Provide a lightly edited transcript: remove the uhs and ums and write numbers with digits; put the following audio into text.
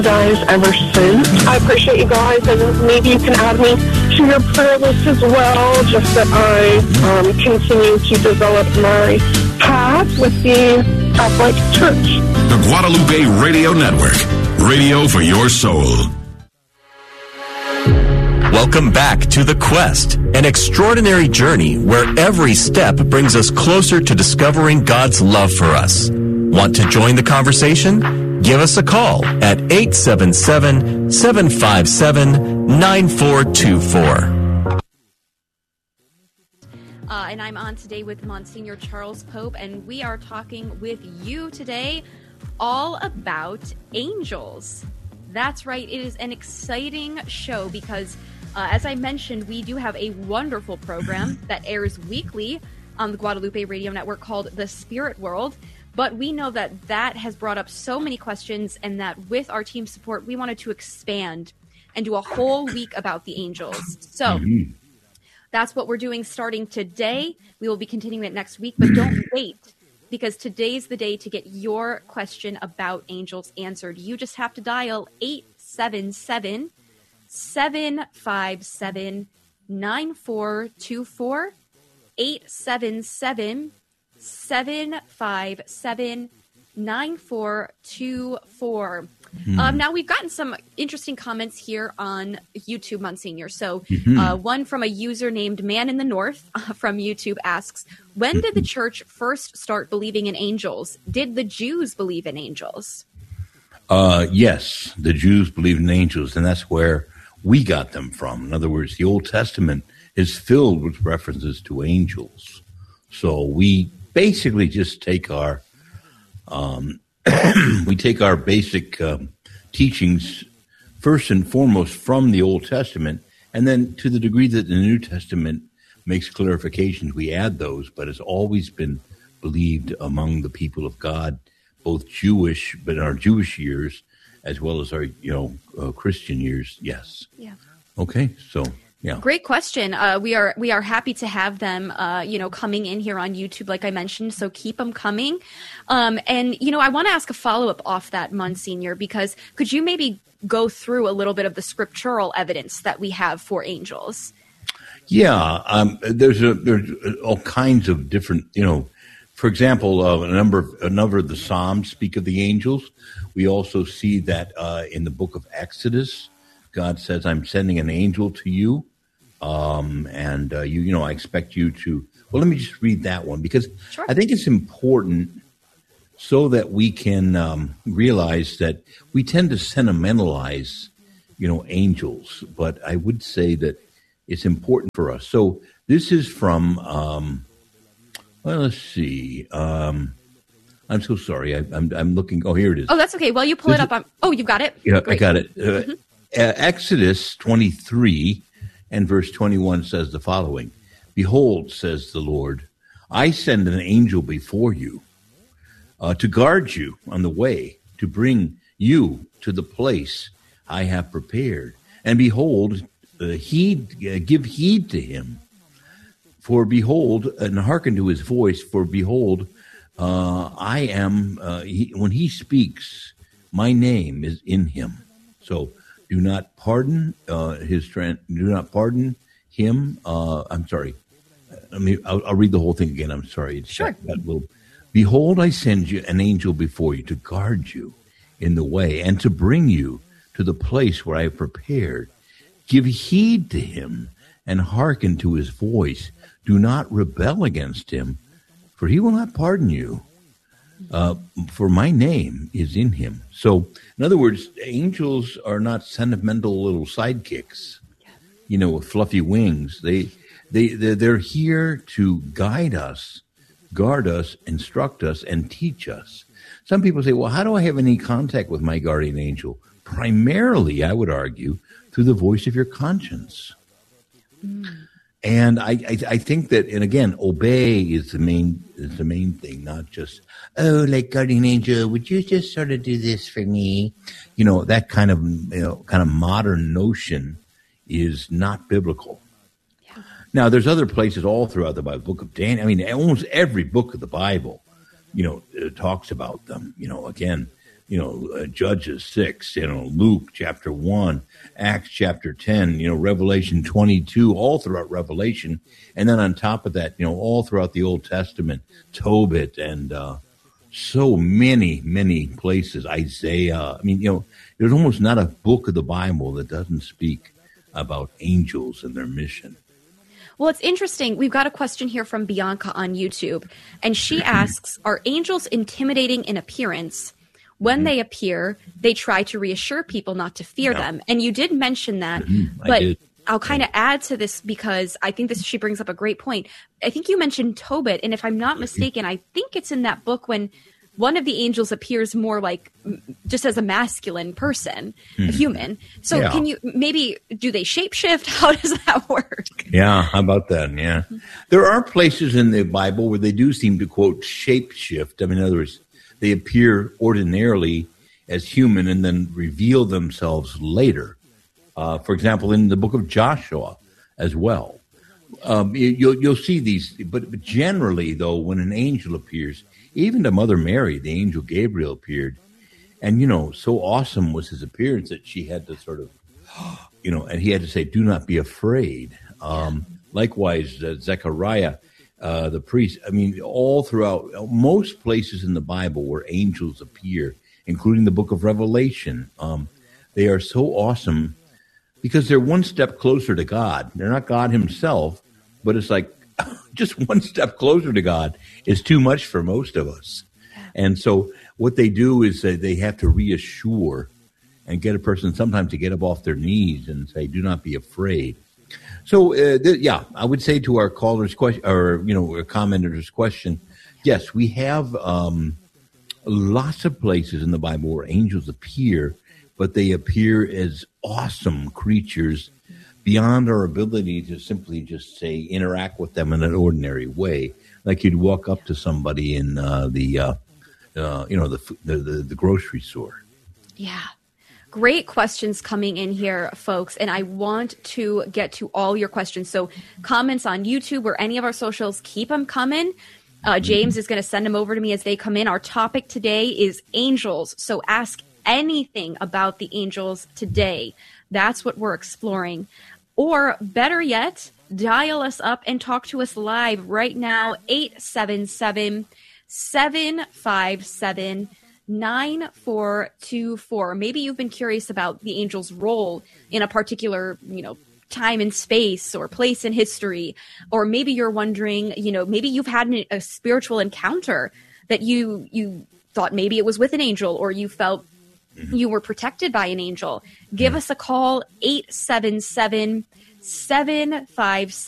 guys ever since. I appreciate you guys, and maybe you can add me to your prayer list as well, just that I continue to develop my path with the Catholic Church. The Guadalupe Radio Network, radio for your soul. Welcome back to The Quest, an extraordinary journey where every step brings us closer to discovering God's love for us. Want to join the conversation? Give us a call at 877-757-9424. And I'm on today with Monsignor Charles Pope, and we are talking with you today all about angels. That's right. It is an exciting show because, as I mentioned, we do have a wonderful program that airs weekly on the Guadalupe Radio Network called The Spirit World. But we know that that has brought up so many questions, and that with our team's support, we wanted to expand and do a whole week about the angels. So that's what we're doing starting today. We will be continuing it next week, but don't wait, because today's the day to get your question about angels answered. You just have to dial 877-757-9424, 877-757-9424. Now, we've gotten some interesting comments here on YouTube, Monsignor. So one from a user named Man in the North from YouTube asks, when did the church first start believing in angels? Did the Jews believe in angels? Yes, the Jews believed in angels, and that's where we got them from. In other words, the Old Testament is filled with references to angels. So we basically just take our basic teachings first and foremost from the Old Testament, and then to the degree that the New Testament makes clarifications, we add those. But it's always been believed among the people of God, both Jewish, but in our Jewish years, as well as our Christian years. Yes. Yeah. Okay. So. Yeah. Great question. We are happy to have them, coming in here on YouTube, like I mentioned. So keep them coming. And I want to ask a follow-up off that, Monsignor, because could you maybe go through a little bit of the scriptural evidence that we have for angels? Yeah. There's all kinds of different, for example, a number of the Psalms speak of the angels. We also see that in the book of Exodus, God says, I'm sending an angel to you. I expect you to, let me just read that one, because sure. I think it's important so that we can realize that we tend to sentimentalize, angels, but I would say that it's important for us. So this is from, let's see. I'm so sorry. I'm looking. Oh, here it is. Oh, that's okay. Well, you pull it up. You got it? Yeah, great. I got it. Exodus 23 and verse 21 says the following. Behold, says the Lord, I send an angel before you to guard you on the way, to bring you to the place I have prepared. And behold, give heed to him. For behold, and hearken to his voice, for behold, I am, when he speaks, my name is in him. So do not pardon him. I'm sorry. I'll read the whole thing again. I'm sorry. It's sure. That little, behold, I send you an angel before you to guard you in the way and to bring you to the place where I have prepared. Give heed to him and hearken to his voice. Do not rebel against him, for he will not pardon you. For my name is in him. So, in other words, angels are not sentimental little sidekicks, with fluffy wings. They're here to guide us, guard us, instruct us, and teach us. Some people say, well, how do I have any contact with my guardian angel? Primarily, I would argue, through the voice of your conscience. And I think that, and again, obey is the main thing, not just, like guardian angel, would you just sort of do this for me? That kind of modern notion is not biblical. Yeah. Now, there's other places all throughout the Bible, book of Daniel. I mean, almost every book of the Bible, talks about them. Again, Judges 6, Luke chapter 1, Acts chapter 10, Revelation 22, all throughout Revelation. And then on top of that, all throughout the Old Testament, Tobit and so many, many places, Isaiah. There's almost not a book of the Bible that doesn't speak about angels and their mission. Well, it's interesting. We've got a question here from Bianca on YouTube, and she asks, are angels intimidating in appearance? When they appear, they try to reassure people not to fear them. And you did mention that, but I'll kind of add to this because I think she brings up a great point. I think you mentioned Tobit, and if I'm not mistaken, I think it's in that book when one of the angels appears more like just as a masculine person, a human. So can you do they shapeshift? How does that work? Yeah, how about that? Yeah. There are places in the Bible where they do seem to, quote, shapeshift. In other words, they appear ordinarily as human and then reveal themselves later. For example, in the book of Joshua as well. You'll see these, but generally, though, when an angel appears, even to Mother Mary, the angel Gabriel appeared, and, so awesome was his appearance that she had to sort of, and he had to say, do not be afraid. Likewise, Zechariah, the priest, all throughout most places in the Bible where angels appear, including the book of Revelation, they are so awesome because they're one step closer to God. They're not God himself, but it's like just one step closer to God is too much for most of us. And so what they do is they have to reassure and get a person sometimes to get up off their knees and say, do not be afraid. So, I would say to our caller's question, or, a commenter's question, yes, we have lots of places in the Bible where angels appear, but they appear as awesome creatures beyond our ability to simply just say interact with them in an ordinary way, like you'd walk up to somebody in the grocery store. Yeah. Great questions coming in here, folks, and I want to get to all your questions. So comments on YouTube or any of our socials, keep them coming. James is going to send them over to me as they come in. Our topic today is angels, so ask anything about the angels today. That's what we're exploring. Or better yet, dial us up and talk to us live right now, 877-757-9424. Maybe you've been curious about the angel's role in a particular, time and space or place in history. Or maybe you're wondering, maybe you've had a spiritual encounter that you thought maybe it was with an angel, or you felt you were protected by an angel. Give us a call, 877-757-9424.